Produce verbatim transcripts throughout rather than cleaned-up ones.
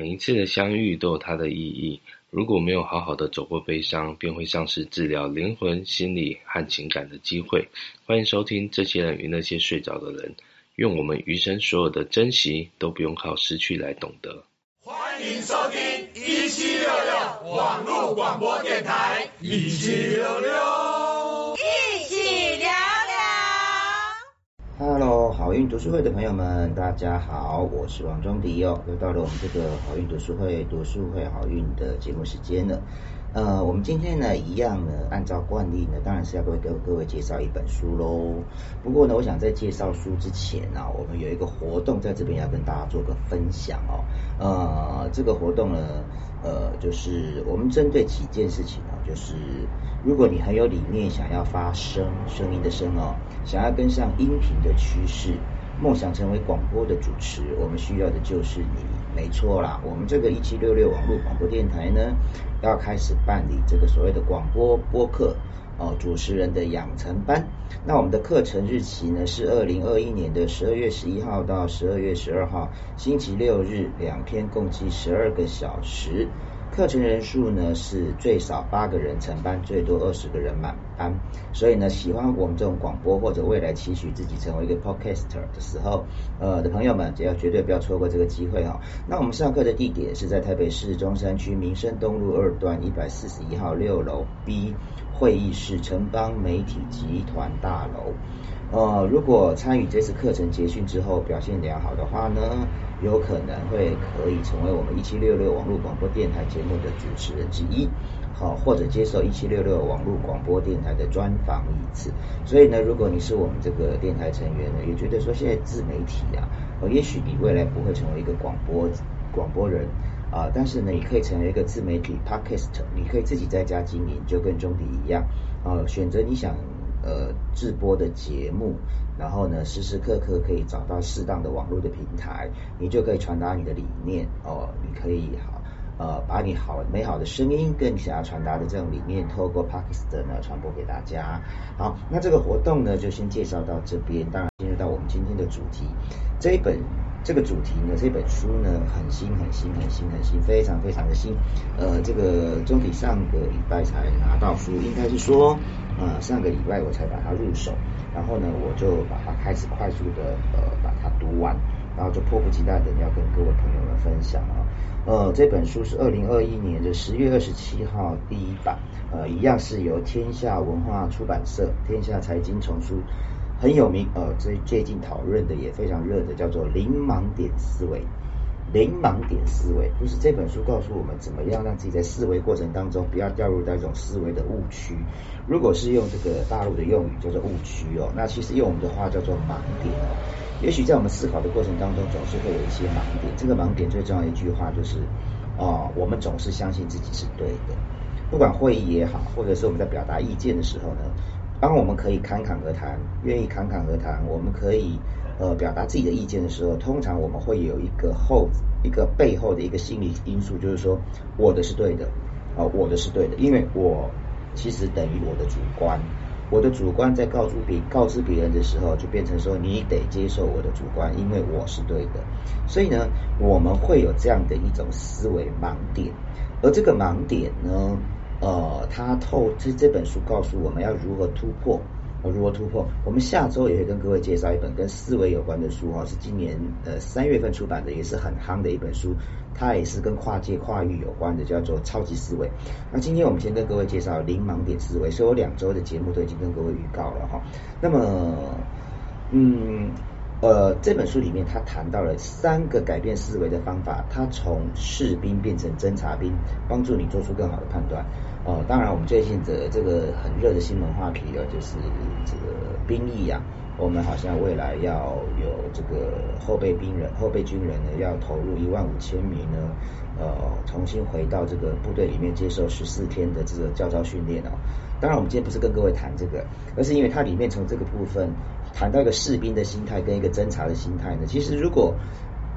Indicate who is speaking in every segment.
Speaker 1: 每一次的相遇都有它的意义，如果没有好好的走过悲伤，便会丧失治疗灵魂、心理和情感的机会。欢迎收听这些人与那些睡着的人，愿我们余生所有的珍惜都不用靠失去来懂得。
Speaker 2: 欢迎收听一七六六网络广播电台，一七六六
Speaker 3: 一起聊聊。
Speaker 4: Hello， 好运读书会的朋友们，大家好，我是王中迪哦，又到了我们这个好运读书会读书会好运的节目时间了。呃，我们今天呢，一样呢，按照惯例呢，当然是要为各各位介绍一本书喽。不过呢，我想在介绍书之前啊，我们有一个活动在这边要跟大家做个分享哦。呃，这个活动呢，呃，就是我们针对几件事情啊，就是如果你很有理念，想要发声，声音的声哦，想要跟上音频的趋势，梦想成为广播的主持，我们需要的就是你，没错啦。我们这个一七六六网络广播电台呢，要开始办理这个所谓的广播播客哦主持人的养成班。那我们的课程日期呢是二零二一年的十二月十一号到十二月十二号，星期六日两天，共计十二个小时。课程人数呢是最少八个人成班，最多二十个人满班。所以呢，喜欢我们这种广播或者未来期许自己成为一个 podcaster 的时候，呃的朋友们，只要绝对不要错过这个机会哈、哦。那我们上课的地点是在台北市中山区民生东路二段一百四十一号六楼 B 会议室，城邦媒体集团大楼。呃，如果参与这次课程结训之后表现良好的话呢，有可能会可以成为我们一七六六网络广播电台节目的主持人之一，好，或者接受一七六六网络广播电台的专访一次。所以呢，如果你是我们这个电台成员呢，也觉得说现在自媒体啊，呃，也许你未来不会成为一个广播广播人啊、呃，但是呢，你可以成为一个自媒体 podcast， 你可以自己在家经营，就跟中迪一样，呃，选择你想。呃，直播的节目，然后呢，时时刻刻可以找到适当的网络的平台，你就可以传达你的理念哦，你可以好呃把你好美好的声音跟你想要传达的这种理念，透过 Podcast 呢传播给大家。好，那这个活动呢就先介绍到这边，当然进入到我们今天的主题，这一本。这个主题呢，这本书呢很新很新很新很新，非常非常的新。呃，这个中体上个礼拜才拿到书，应该是说，呃，上个礼拜我才把它入手，然后呢，我就把它开始快速的呃把它读完，然后就迫不及待的要跟各位朋友们分享啊。呃，这本书是二零二一年的十月二十七号第一版，呃，一样是由天下文化出版社、天下财经丛书。很有名，呃，最最近讨论的也非常热的，叫做零盲点思维。零盲点思维，就是这本书告诉我们怎么样让自己在思维过程当中不要掉入到一种思维的误区。如果是用这个大陆的用语叫做误区哦，那其实用我们的话叫做盲点哦。也许在我们思考的过程当中，总是会有一些盲点。这个盲点最重要的一句话就是，哦、呃，我们总是相信自己是对的，不管会议也好，或者是我们在表达意见的时候呢。当我们可以侃侃而谈，愿意侃侃而谈，我们可以呃表达自己的意见的时候，通常我们会有一个后一个背后的一个心理因素，就是说我的是对的，啊、呃，我的是对的，因为我其实等于我的主观，我的主观在告诉别告知别人的时候，就变成说你得接受我的主观，因为我是对的，所以呢，我们会有这样的一种思维盲点，而这个盲点呢。呃，他透这这本书告诉我们要如何突破，呃，如何突破。我们下周也会跟各位介绍一本跟思维有关的书哈、哦，是今年呃三月份出版的，也是很夯的一本书，它也是跟跨界跨域有关的，叫做超级思维。那今天我们先跟各位介绍零盲点思维，所以我两周的节目都已经跟各位预告了哈、哦。那么，嗯。呃，这本书里面他谈到了三个改变思维的方法，他从士兵变成侦察兵，帮助你做出更好的判断。呃，当然我们最近的这个很热的新闻话题呢，就是这个兵役啊，我们好像未来要有这个后备兵人、后备军人呢，要投入一万五千名呢，呃，重新回到这个部队里面接受十四天的这个教招训练哦。当然，我们今天不是跟各位谈这个，而是因为它里面从这个部分谈到一个士兵的心态跟一个侦察的心态呢。其实，如果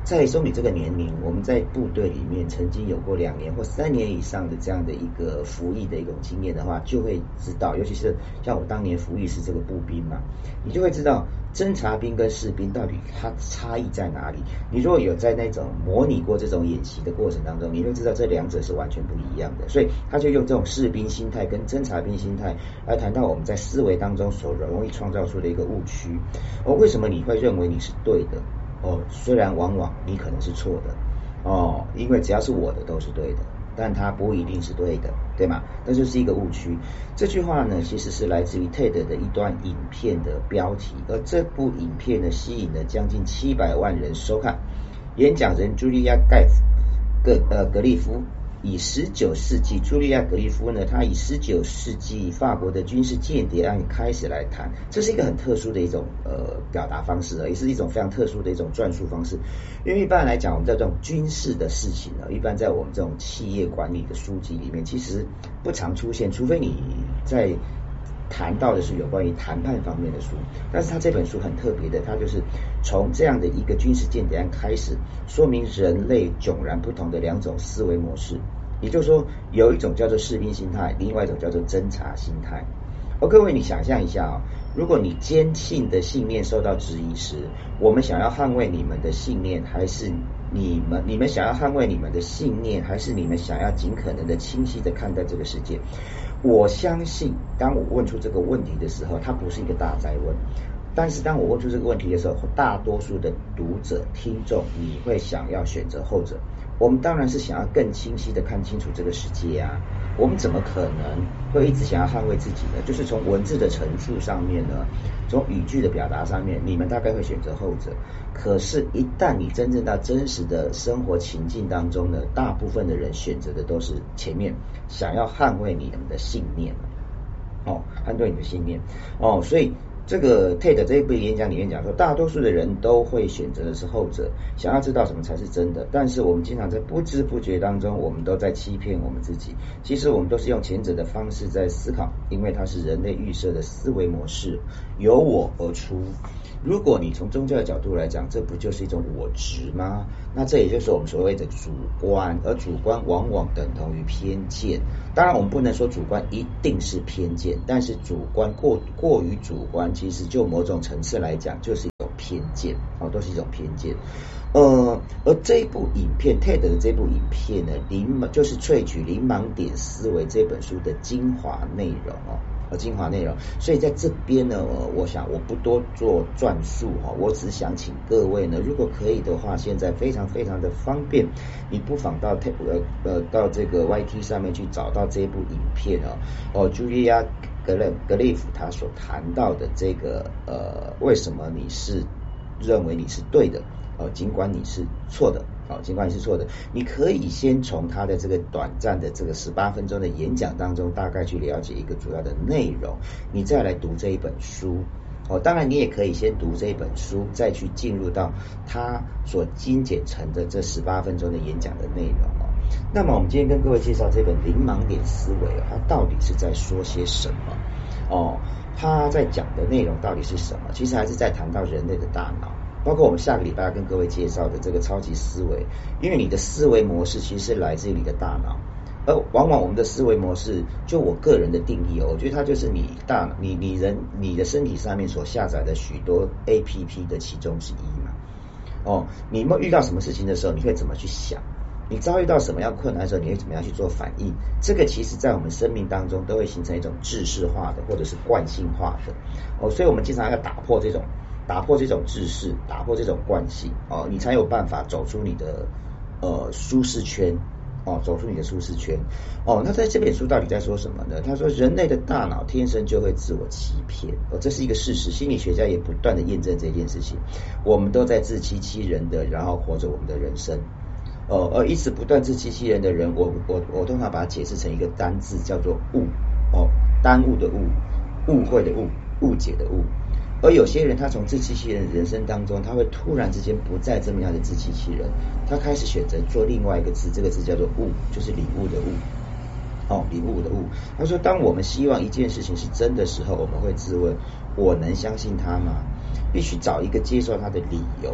Speaker 4: 在松女这个年龄，我们在部队里面曾经有过两年或三年以上的这样的一个服役的一种经验的话，就会知道，尤其是像我当年服役是这个步兵嘛，你就会知道侦察兵跟士兵到底它差异在哪里。你如果有在那种模拟过这种演习的过程当中，你会知道这两者是完全不一样的。所以他就用这种士兵心态跟侦察兵心态来谈到我们在思维当中所容易创造出的一个误区。哦，为什么你会认为你是对的？哦，虽然往往你可能是错的哦，因为只要是我的都是对的，但它不一定是对的，对吗？那就是一个误区。这句话呢，其实是来自于 TED 的一段影片的标题，而这部影片呢，吸引了将近七百万人收看。演讲人茱莉亚·盖夫格呃格利夫以十九世纪，茱莉亚·格利夫呢，他以十九世纪法国的军事间谍案开始来谈，这是一个很特殊的一种呃表达方式，也是一种非常特殊的一种转述方式。因为一般来讲，我们在这种军事的事情呢，一般在我们这种企业管理的书籍里面，其实不常出现，除非你在谈到的是有关于谈判方面的书。但是他这本书很特别的，他就是从这样的一个军事间谍案开始，说明人类迥然不同的两种思维模式。也就是说，有一种叫做士兵心态，另外一种叫做侦察心态。而各位，你想象一下啊、哦，如果你坚信的信念受到质疑时，我们想要捍卫你们的信念，还是你们你们想要捍卫你们的信念，还是你们想要尽可能的清晰的看待这个世界？我相信，当我问出这个问题的时候，它不是一个大哉问。但是当我问出这个问题的时候，大多数的读者、听众，你会想要选择后者。我们当然是想要更清晰的看清楚这个世界啊，我们怎么可能会一直想要捍卫自己呢？就是从文字的陈述上面呢，从语句的表达上面，你们大概会选择后者。可是，一旦你真正到真实的生活情境当中呢，大部分的人选择的都是前面，想要捍卫你们的信念哦，捍卫你的信念哦，所以。这个 TED 这一部演讲里面讲说，大多数的人都会选择的是后者，想要知道什么才是真的。但是我们经常在不知不觉当中，我们都在欺骗我们自己。其实我们都是用前者的方式在思考，因为它是人类预设的思维模式，由我而出。如果你从宗教的角度来讲，这不就是一种我执吗？那这也就是我们所谓的主观，而主观往往等同于偏见。当然，我们不能说主观一定是偏见，但是主观过过于主观，其实就某种层次来讲，就是一种偏见，哦，都是一种偏见。呃，而这一部影片 TED 的这部影片呢，零就是萃取《零盲点思维》这本书的精华内容哦。和精华内容，所以在这边呢，呃、我想我不多做转述哈，我只想请各位呢，如果可以的话，现在非常非常的方便，你不妨到呃呃到这个 Y T 上面去找到这部影片哦，哦，茱莉亚·格雷格雷夫他所谈到的这个呃，为什么你是认为你是对的？哦，尽管你是错的，哦，尽管你是错的，你可以先从他的这个短暂的这个十八分钟的演讲当中，大概去了解一个主要的内容，你再来读这一本书。哦，当然你也可以先读这一本书，再去进入到他所精简成的这十八分钟的演讲的内容哦。那么我们今天跟各位介绍这本《零盲点思维》，它到底是在说些什么？哦，他在讲的内容到底是什么？其实还是在谈到人类的大脑。包括我们下个礼拜要跟各位介绍的这个超级思维，因为你的思维模式其实是来自于你的大脑，而往往我们的思维模式，就我个人的定义哦，我觉得它就是你大脑、你你人、你的身体上面所下载的许多 A P P 的其中之一嘛。哦，你遇到什么事情的时候，你会怎么去想？你遭遇到什么样困难的时候，你会怎么样去做反应？这个其实在我们生命当中都会形成一种制式化的或者是惯性化的哦，所以我们经常要打破这种。打破这种制式，打破这种惯性哦，你才有办法走出你的呃舒适圈哦，走出你的舒适圈哦。那在这本书到底在说什么呢？他说人类的大脑天生就会自我欺骗哦，这是一个事实，心理学家也不断的验证这件事情。我们都在自欺欺人的，然后活着我们的人生哦，而一直不断自欺欺人的人，我我我通常把它解释成一个单字，叫做误哦，耽误的误，误会的误，误解的误。而有些人他从自欺欺人的人生当中，他会突然之间不再这么样的自欺欺人，他开始选择做另外一个字，这个字叫做悟，就是领悟的悟哦，领悟的悟。他说当我们希望一件事情是真的时候，我们会自问我能相信它吗？必须找一个接受它的理由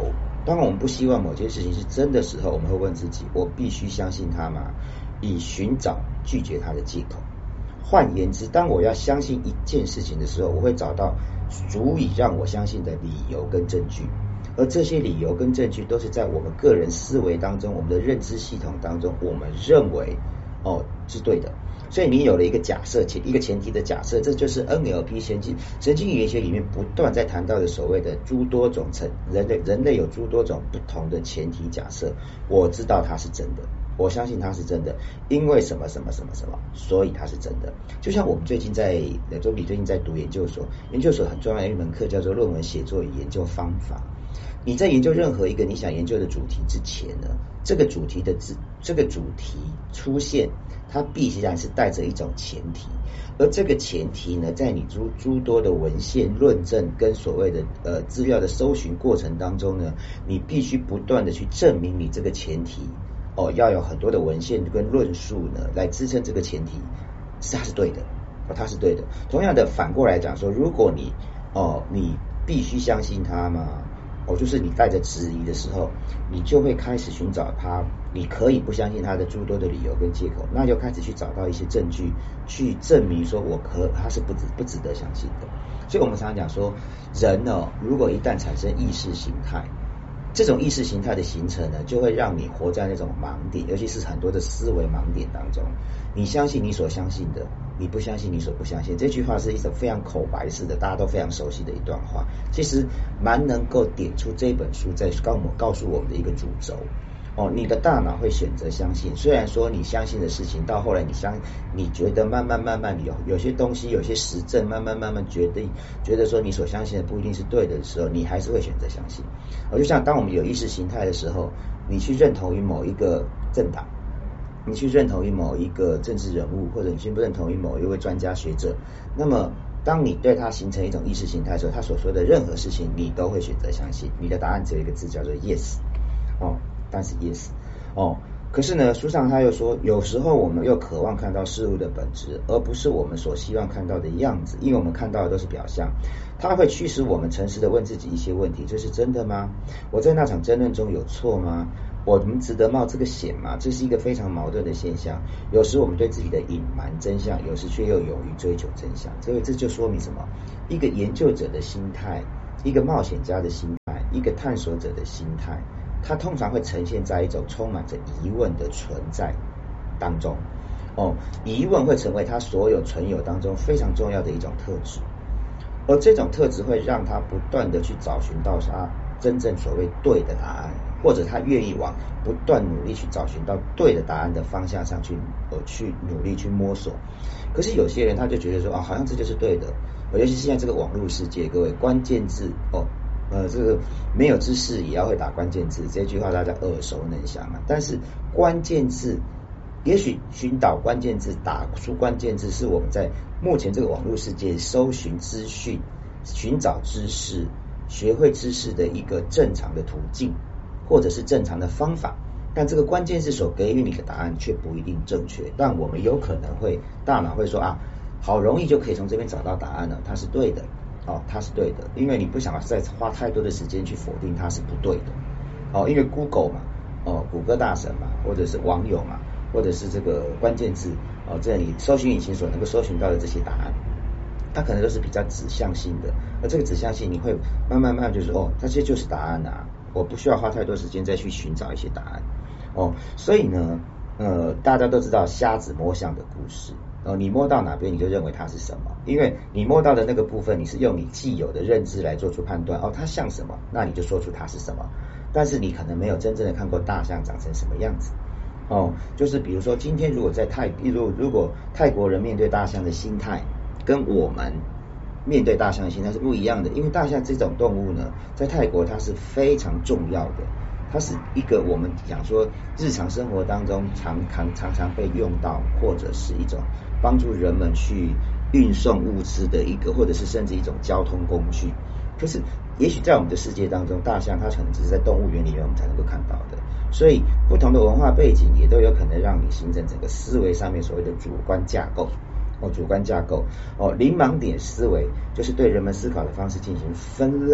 Speaker 4: 当我们不希望某件事情是真的时候，我们会问自己：我必须相信它吗？以寻找拒绝它的借口。换言之，当我要相信一件事情的时候，我会找到足以让我相信的理由跟证据，而这些理由跟证据都是在我们个人思维当中，我们的认知系统当中，我们认为哦是对的。所以你有了一个假设，一个前提的假设，这就是 N L P 神经神经语言学里面不断在谈到的所谓的诸多种层人类人类有诸多种不同的前提假设。我知道它是真的，我相信它是真的，因为什么什么什么什么，所以它是真的。就像我们最近在周比最近在读研究所，研究所很重要的一门课叫做论文写作与研究方法。你在研究任何一个你想研究的主题之前呢，这个主题的这个主题出现，它必然是带着一种前提，而这个前提呢，在你诸诸多的文献论证跟所谓的呃资料的搜寻过程当中呢，你必须不断的去证明你这个前提哦，要有很多的文献跟论述呢来支撑这个前提是它是对的哦，它是对的。同样的，反过来讲说，如果你哦你必须相信它吗？哦，就是你带着质疑的时候，你就会开始寻找它，你可以不相信它的诸多的理由跟借口，那就开始去找到一些证据，去证明说我可它是不值不值得相信的。所以我们常常讲说，人哦，如果一旦产生意识形态，这种意识形态的形成呢，就会让你活在那种盲点，尤其是很多的思维盲点当中。你相信你所相信的，你不相信你所不相信。这句话是一种非常口白式的，大家都非常熟悉的一段话，其实蛮能够点出这本书在告我告诉我们的一个主轴。哦，你的大脑会选择相信，虽然说你相信的事情到后来你相你觉得慢慢慢慢有有些东西有些实证慢慢慢慢决定觉得说你所相信的不一定是对的时候，你还是会选择相信。哦，就像当我们有意识形态的时候，你去认同于某一个政党，你去认同于某一个政治人物，或者你去认同于某一位专家学者，那么当你对他形成一种意识形态的时候，他所说的任何事情你都会选择相信。你的答案只有一个字，叫做 yes。 哦，但是 yes 哦，可是呢，书上他又说，有时候我们又渴望看到事物的本质，而不是我们所希望看到的样子，因为我们看到的都是表象。它会驱使我们诚实的问自己一些问题：这是真的吗？我在那场争论中有错吗？我们值得冒这个险吗？这是一个非常矛盾的现象。有时我们对自己的隐瞒真相，有时却又勇于追求真相。所以这就说明什么？一个研究者的心态，一个冒险家的心态，一个探索者的心态，它通常会呈现在一种充满着疑问的存在当中。哦，疑问会成为他所有存有当中非常重要的一种特质，而这种特质会让他不断的去找寻到他真正所谓对的答案，或者他愿意往不断努力去找寻到对的答案的方向上去呃去努力去摸索。可是有些人他就觉得说啊，好像这就是对的，尤其是现在这个网络世界，各位关键字哦。呃，这个没有知识也要会打关键字，这句话大家耳熟能详啊。但是关键字，也许寻找关键字、打出关键字，是我们在目前这个网络世界搜寻资讯、寻找知识、学会知识的一个正常的途径，或者是正常的方法。但这个关键字所给予你的答案却不一定正确，但我们有可能会大脑会说啊，好容易就可以从这边找到答案了，它是对的。哦，它是对的，因为你不想再花太多的时间去否定它是不对的。哦，因为 Google 嘛，哦，谷歌大神嘛，或者是网友嘛，或者是这个关键字，哦，这里搜寻引擎所能够搜寻到的这些答案，它可能都是比较指向性的。而这个指向性，你会慢慢慢就是哦，这些就是答案啊，我不需要花太多时间再去寻找一些答案。哦，所以呢，呃，大家都知道瞎子摸象的故事。哦，你摸到哪边你就认为它是什么，因为你摸到的那个部分你是用你既有的认知来做出判断，哦，它像什么，那你就说出它是什么。但是你可能没有真正的看过大象长成什么样子。哦，就是比如说今天如果在泰，例如如果泰国人面对大象的心态跟我们面对大象的心态是不一样的，因为大象这种动物呢，在泰国它是非常重要的。它是一个我们讲说日常生活当中常常常常被用到，或者是一种帮助人们去运送物资的一个，或者是甚至一种交通工具。可是也许在我们的世界当中，大象它可能只是在动物园里面我们才能够看到的。所以不同的文化背景也都有可能让你形成整个思维上面所谓的主观架构。哦，主观架构哦，零盲点思维就是对人们思考的方式进行分类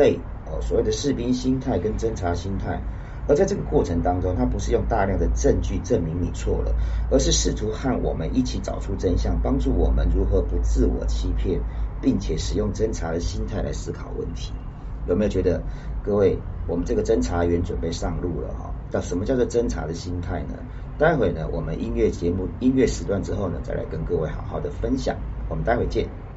Speaker 4: 哦所谓的士兵心态跟侦察心态。而在这个过程当中，他不是用大量的证据证明你错了，而是试图和我们一起找出真相，帮助我们如何不自我欺骗，并且使用侦查的心态来思考问题。有没有觉得各位，我们这个侦查员准备上路了哈？那什么叫做侦查的心态呢？待会呢，我们音乐节目音乐时段之后呢，再来跟各位好好的分享。我们待会见。